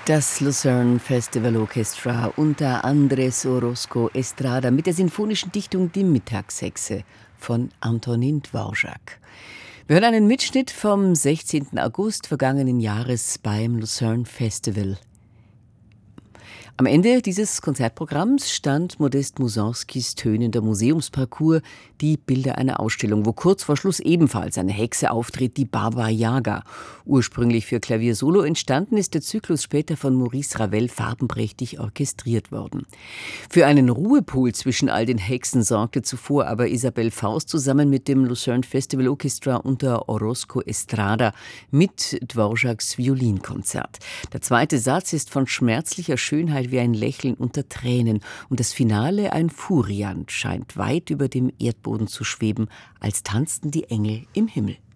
Das Lucerne Festival Orchestra unter Andrés Orozco Estrada mit der sinfonischen Dichtung Die Mittagshexe von Antonin Dvorak. Wir hören einen Mitschnitt vom 16. August vergangenen Jahres beim Lucerne Festival. Am Ende dieses Konzertprogramms stand Modest Mussorgskis tönender Museumsparcours, die Bilder einer Ausstellung, wo kurz vor Schluss ebenfalls eine Hexe auftritt, die Baba Yaga. Ursprünglich für Klaviersolo entstanden ist der Zyklus später von Maurice Ravel farbenprächtig orchestriert worden. Für einen Ruhepol zwischen all den Hexen sorgte zuvor aber Isabelle Faust zusammen mit dem Lucerne Festival Orchestra unter Orozco Estrada mit Dvoraks Violinkonzert. Der zweite Satz ist von schmerzlicher Schönheit wie ein Lächeln unter Tränen und das Finale, ein Furiant, scheint weit über dem Erdboden zu schweben, als tanzten die Engel im Himmel.